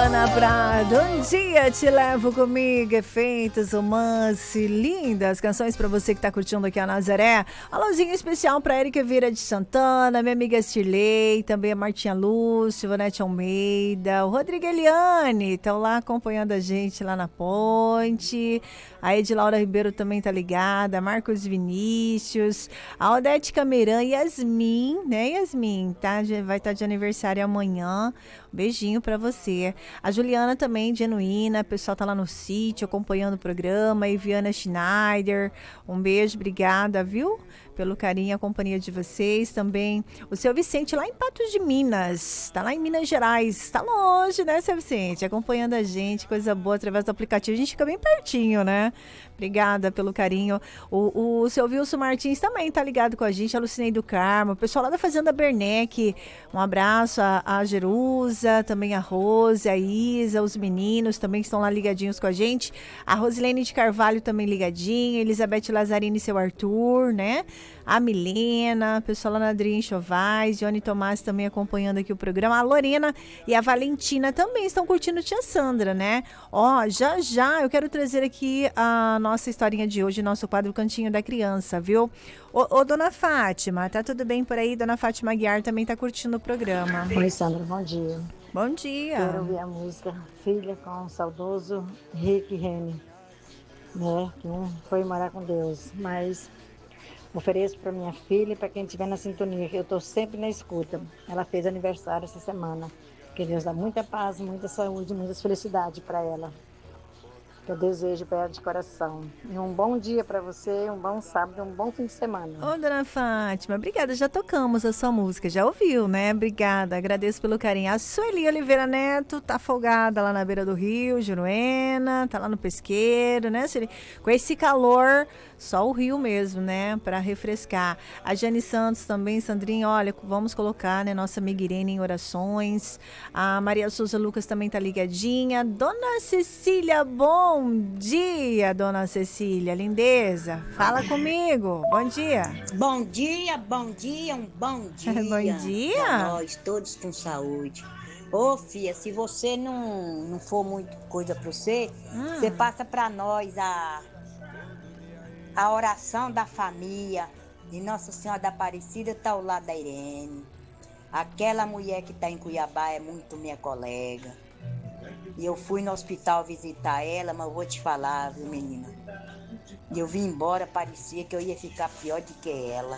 Ana Prado, um dia te levo comigo, efeitos, romance, lindas canções pra você que tá curtindo aqui a Nazaré. Alôzinho especial pra Érica Vieira de Santana, minha amiga Stirley, também a Martinha Lúcia, Vanete Almeida, o Rodrigo Eliane, estão lá acompanhando a gente lá na ponte. A Edilaura Ribeiro também tá ligada, Marcos Vinícius, a Odete Cameirã, Yasmin, né, Yasmin, tá? Vai estar de aniversário amanhã. Beijinho pra você. A Juliana também, genuína. O pessoal tá lá no sítio acompanhando o programa. E Viana Schneider. Um beijo, obrigada, viu? Pelo carinho e a companhia de vocês. Também o seu Vicente lá em Patos de Minas. Tá lá em Minas Gerais. Tá longe, né, seu Vicente? Acompanhando a gente. Coisa boa através do aplicativo. A gente fica bem pertinho, né? Obrigada pelo carinho. O seu Wilson Martins também tá ligado com a gente. A Lucinei do Carmo. O pessoal lá da Fazenda Bernec. Um abraço a Jerusa, também a Rose, a Isa, os meninos também que estão lá ligadinhos com a gente. A Rosilene de Carvalho também ligadinha. Elizabeth Lazzarini e seu Arthur, né? A Milena, o pessoal lá na Adrien Chovais, Johnny Tomás também acompanhando aqui o programa. A Lorena e a Valentina também estão curtindo Tia Sandra, né? Ó, já eu quero trazer aqui a nossa historinha de hoje, nosso quadro Cantinho da Criança, viu? Ô, dona Fátima, tá tudo bem por aí? Dona Fátima Aguiar também tá curtindo o programa. Oi, Sandra, bom dia. Bom dia. Quero ouvir a música Filha com o saudoso Rick Rennie, né? Que um foi morar com Deus, mas ofereço para minha filha e para quem estiver na sintonia, que eu estou sempre na escuta. Ela fez aniversário essa semana. Que Deus dá muita paz, muita saúde, muita felicidade para ela. Que eu desejo para ela de coração. E um bom dia para você, um bom sábado, um bom fim de semana. Ô, dona Fátima, obrigada, já tocamos a sua música, já ouviu, né? Obrigada, agradeço pelo carinho. A Sueli Oliveira Neto tá folgada lá na beira do rio, Juruena, tá lá no pesqueiro, né, Sueli? Com esse calor, só o rio mesmo, né, para refrescar. A Jane Santos também, Sandrinha, olha, vamos colocar, né, nossa amiga Irene em orações. A Maria Souza Lucas também tá ligadinha. Dona Cecília, bom dia, dona Cecília, lindeza. Fala comigo. Bom dia. Bom dia, um bom dia. Bom dia. Pra nós, todos com saúde. Ô, filha, se você não for muito coisa pra você, você passa pra nós a oração da família de Nossa Senhora da Aparecida, tá ao lado da Irene. Aquela mulher que tá em Cuiabá é muito minha colega. E eu fui no hospital visitar ela, mas eu vou te falar, viu, menina? E eu vim embora, parecia que eu ia ficar pior do que ela.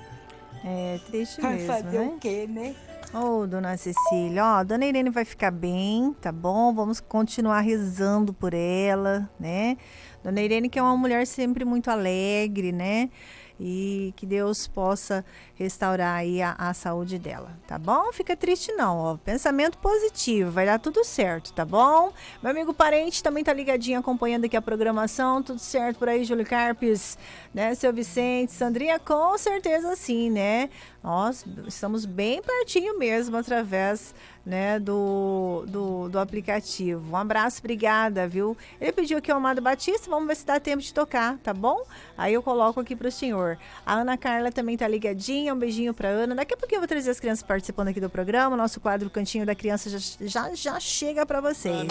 É triste Vai mesmo, fazer né? o quê, né? Ô, dona Cecília, ó, dona Irene vai ficar bem, tá bom? Vamos continuar rezando por ela, né? Dona Irene que é uma mulher sempre muito alegre, né? E que Deus possa restaurar aí a saúde dela, tá bom? Fica triste não, ó. Pensamento positivo, vai dar tudo certo, tá bom? Meu amigo parente também tá ligadinho acompanhando aqui a programação, tudo certo por aí, Júlio Carpes, né? Seu Vicente, Sandrinha, com certeza sim, né? Nós estamos bem pertinho mesmo através, né, do aplicativo. Um abraço, obrigada, viu? Ele pediu aqui o Amado Batista, vamos ver se dá tempo de tocar, tá bom? Aí eu coloco aqui pro senhor. A Ana Carla também tá ligadinha, um beijinho pra Ana. Daqui a pouquinho eu vou trazer as crianças participando aqui do programa, nosso quadro Cantinho da Criança já chega pra vocês.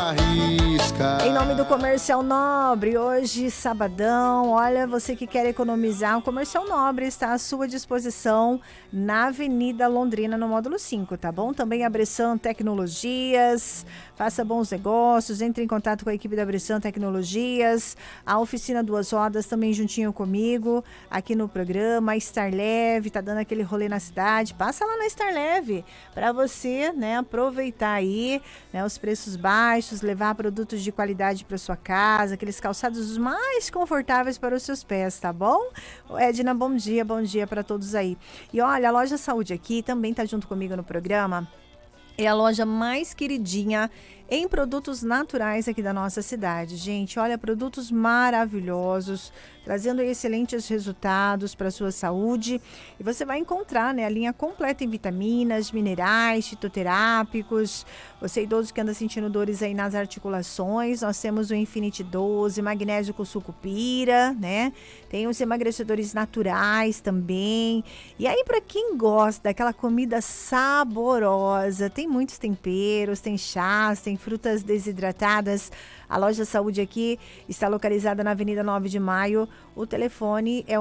Em nome do Comercial Nobre, hoje, sabadão, olha, você que quer economizar, o Comercial Nobre está à sua disposição na Avenida Londrina, no módulo 5, tá bom? Também a Bressan Tecnologias, faça bons negócios, entre em contato com a equipe da Bressan Tecnologias, a oficina Duas Rodas também juntinho comigo, aqui no programa, a Star Leve, tá dando aquele rolê na cidade, passa lá na Star Leve, para você, né, aproveitar aí, né, os preços baixos, levar produtos de qualidade para sua casa, aqueles calçados mais confortáveis para os seus pés, tá bom? Edna, bom dia para todos aí. E olha, a Loja Saúde aqui também tá junto comigo no programa. É a loja mais queridinha em produtos naturais aqui da nossa cidade. Gente, olha, produtos maravilhosos, trazendo excelentes resultados para a sua saúde. E você vai encontrar, né, a linha completa em vitaminas, minerais, fitoterápicos. Você idoso que anda sentindo dores aí nas articulações, nós temos o Infinity 12, magnésio com sucupira, né? Tem os emagrecedores naturais também. E aí, para quem gosta daquela comida saborosa, tem muitos temperos, tem chás, tem frutas desidratadas. A Loja Saúde aqui está localizada na Avenida 9 de Maio. O telefone é o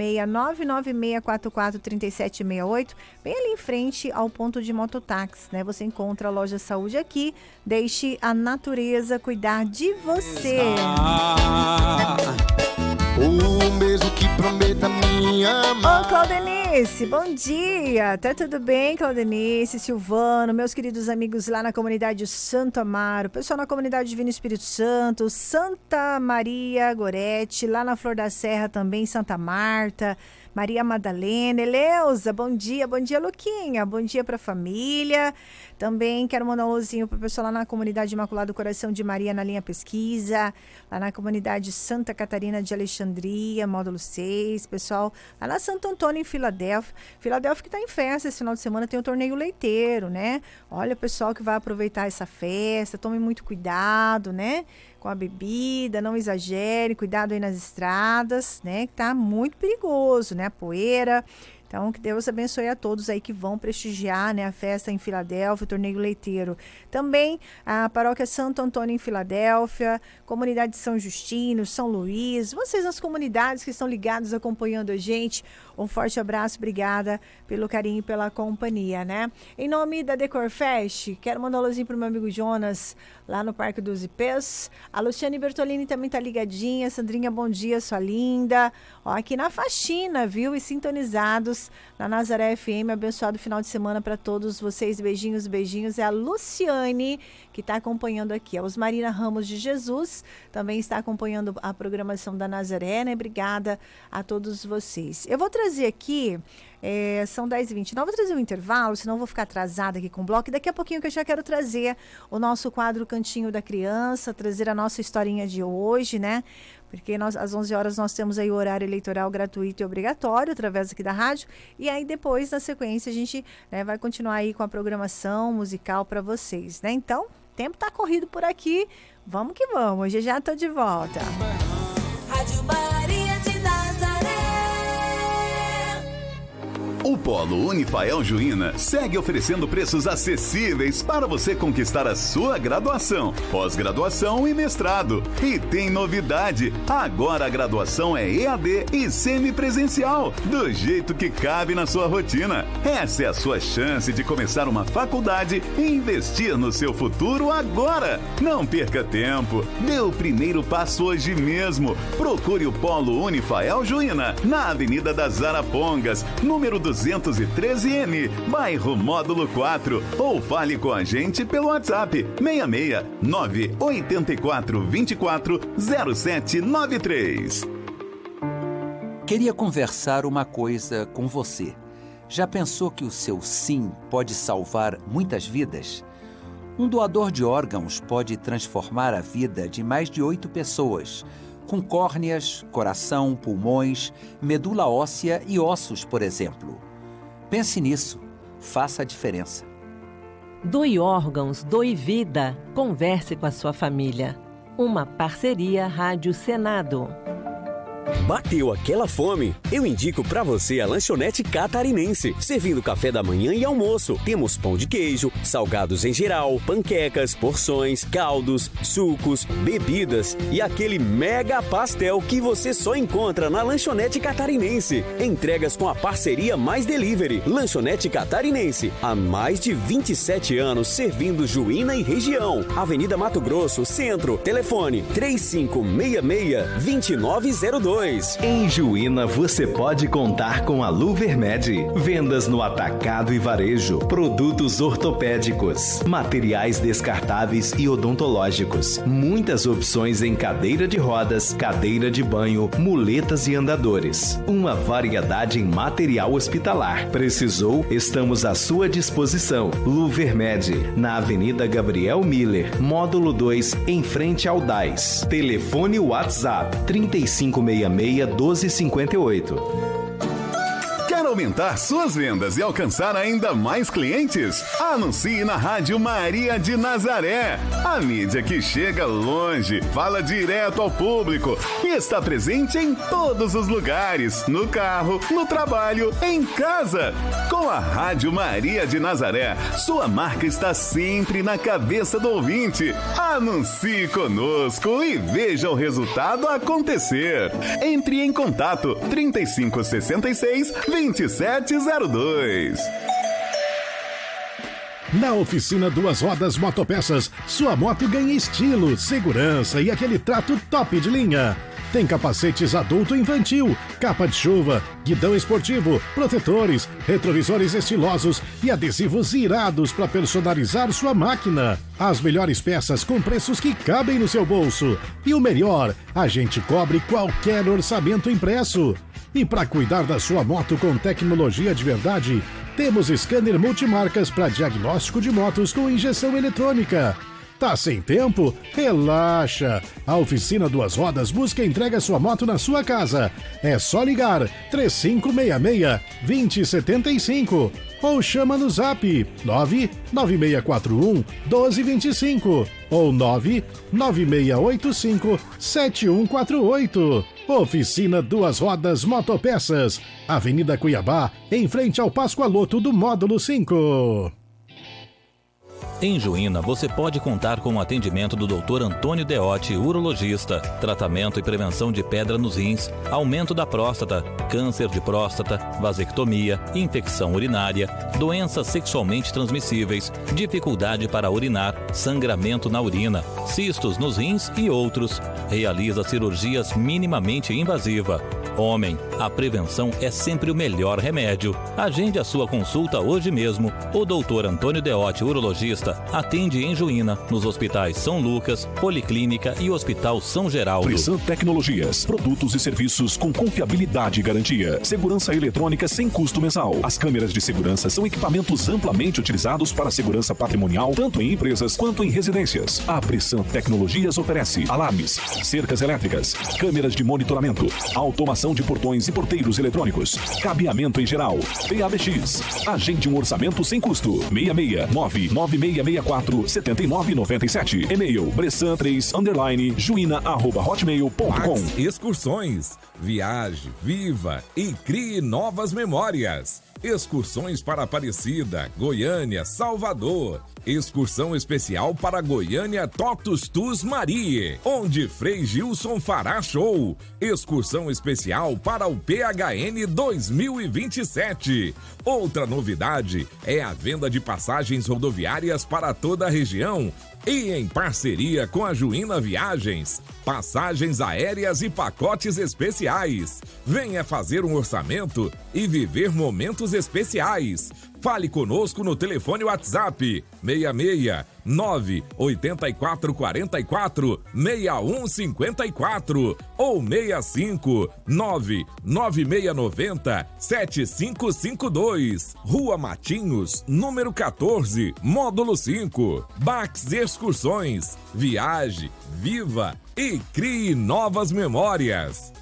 66996443768, bem ali em frente ao ponto de mototáxi, né? Você encontra a Loja Saúde aqui. Deixe a natureza cuidar de você. O mesmo que prometa me amar. Ô, Claudenice, bom dia. Tá tudo bem, Claudenice, Silvano, meus queridos amigos lá na comunidade Santo Amaro, pessoal na comunidade Divino Espírito Santo, Santa Maria Gorete, lá na Flor da Serra também, Santa Marta, Maria Madalena, Eleusa, bom dia, Luquinha, bom dia pra família. Também quero mandar um alôzinho pro pessoal lá na comunidade Imaculado Coração de Maria, na linha pesquisa, lá na comunidade Santa Catarina de Alexandria, módulo 6, pessoal lá na Santo Antônio, em Filadélfia que está em festa esse final de semana, tem o torneio leiteiro, né? Olha, pessoal que vai aproveitar essa festa, tome muito cuidado, né? Com a bebida, não exagere, cuidado aí nas estradas, né? Que tá muito perigoso, né? A poeira. Então, que Deus abençoe a todos aí que vão prestigiar, né, a festa em Filadélfia, o torneio leiteiro. Também a paróquia Santo Antônio em Filadélfia, comunidade de São Justino, São Luís, vocês nas comunidades que estão ligados, acompanhando a gente, um forte abraço, obrigada pelo carinho e pela companhia, né? Em nome da Decorfest, quero mandar um alôzinho pro meu amigo Jonas, lá no Parque dos Ipês. A Luciane Bertolini também tá ligadinha. Sandrinha, bom dia, sua linda. Ó, aqui na faxina, viu? E sintonizados na Nazaré FM. Abençoado final de semana para todos vocês. Beijinhos, beijinhos. É a Luciane que está acompanhando aqui. A Osmarina Ramos de Jesus também está acompanhando a programação da Nazaré, né? Obrigada a todos vocês. Eu vou trazer aqui, são 10h29, vou trazer um intervalo, senão eu vou ficar atrasada aqui com o bloco. E daqui a pouquinho que eu já quero trazer o nosso quadro Cantinho da Criança, trazer a nossa historinha de hoje, né? Porque às 11 horas nós temos aí o horário eleitoral gratuito e obrigatório, através aqui da rádio. E aí depois, na sequência, a gente, né, vai continuar aí com a programação musical para vocês, né? Então, o tempo tá corrido por aqui. Vamos que vamos. Hoje já tô de volta. Rádio Maria de Nazaré. O Polo Unifael Juína segue oferecendo preços acessíveis para você conquistar a sua graduação, pós-graduação e mestrado. E tem novidade, agora a graduação é EAD e semipresencial, do jeito que cabe na sua rotina. Essa é a sua chance de começar uma faculdade e investir no seu futuro agora. Não perca tempo, dê o primeiro passo hoje mesmo. Procure o Polo Unifael Juína, na Avenida das Arapongas, número 213N, bairro Módulo 4, ou fale com a gente pelo WhatsApp 66 984 24 0793. Queria conversar uma coisa com você. Já pensou que o seu sim pode salvar muitas vidas? Um doador de órgãos pode transformar a vida de mais de 8 pessoas, com córneas, coração, pulmões, medula óssea e ossos, por exemplo. Pense nisso. Faça a diferença. Doe órgãos, doe vida. Converse com a sua família. Uma parceria Rádio Senado. Bateu aquela fome? Eu indico pra você a Lanchonete Catarinense, servindo café da manhã e almoço. Temos pão de queijo, salgados em geral, panquecas, porções, caldos, sucos, bebidas e aquele mega pastel que você só encontra na Lanchonete Catarinense. Entregas com a parceria Mais Delivery. Lanchonete Catarinense, há mais de 27 anos servindo Juína e região. Avenida Mato Grosso, Centro. Telefone 3566-2902. Em Juína você pode contar com a Luvermed. Vendas no atacado e varejo, produtos ortopédicos, materiais descartáveis e odontológicos. Muitas opções em cadeira de rodas, cadeira de banho, muletas e andadores. Uma variedade em material hospitalar. Precisou? Estamos à sua disposição. Luvermed, na Avenida Gabriel Miller, módulo 2, em frente ao DAIS. Telefone WhatsApp 3566-1258. Quer aumentar suas vendas e alcançar ainda mais clientes? Anuncie na Rádio Maria de Nazaré. A mídia que chega longe, fala direto ao público e está presente em todos os lugares, no carro, no trabalho, em casa. Com a Rádio Maria de Nazaré, sua marca está sempre na cabeça do ouvinte. Anuncie conosco e veja o resultado acontecer. Entre em contato 3566-2702. Na oficina Duas Rodas Motopeças, sua moto ganha estilo, segurança e aquele trato top de linha. Tem capacetes adulto e infantil, capa de chuva, guidão esportivo, protetores, retrovisores estilosos e adesivos irados para personalizar sua máquina. As melhores peças com preços que cabem no seu bolso. E o melhor, a gente cobre qualquer orçamento impresso. E para cuidar da sua moto com tecnologia de verdade, temos scanner multimarcas para diagnóstico de motos com injeção eletrônica. Tá sem tempo? Relaxa! A oficina Duas Rodas busca e entrega sua moto na sua casa. É só ligar 3566-2075 ou chama no zap 99641-1225 ou 99685-7148. Oficina Duas Rodas Motopeças, Avenida Cuiabá, em frente ao Pascoaloto do Módulo 5. Em Juína, você pode contar com o atendimento do Dr. Antônio Deotti, urologista, tratamento e prevenção de pedra nos rins, aumento da próstata, câncer de próstata, vasectomia, infecção urinária, doenças sexualmente transmissíveis, dificuldade para urinar, sangramento na urina, cistos nos rins e outros. Realiza cirurgias minimamente invasiva. Homem, a prevenção é sempre o melhor remédio. Agende a sua consulta hoje mesmo. O Dr. Antônio Deotti, urologista, atende em Juína, nos hospitais São Lucas, Policlínica e Hospital São Geraldo. Bressan Tecnologias, produtos e serviços com confiabilidade e garantia. Segurança eletrônica sem custo mensal. As câmeras de segurança são equipamentos amplamente utilizados para segurança patrimonial, tanto em empresas quanto em residências. A Bressan Tecnologias oferece alarmes, cercas elétricas, câmeras de monitoramento, automação de portões e porteiros eletrônicos, cabeamento em geral, PABX. Agende um orçamento sem custo. 669-9664-7997. E-mail bressan3_juina@hotmail.com. Excursões. Viaje, viva e crie novas memórias. Excursões para Aparecida, Goiânia, Salvador. Excursão especial para Goiânia Totus Tus Marie, onde Frei Gilson fará show. Excursão especial para o PHN 2027. Outra novidade é a venda de passagens rodoviárias para toda a região e em parceria com a Juína Viagens, passagens aéreas e pacotes especiais. Venha fazer um orçamento e viver momentos especiais. Fale conosco no telefone WhatsApp 66-98444-6154 ou 65-99690-7552. Rua Matinhos, número 14, Módulo 5. Bax Excursões. Viaje, viva e crie novas memórias.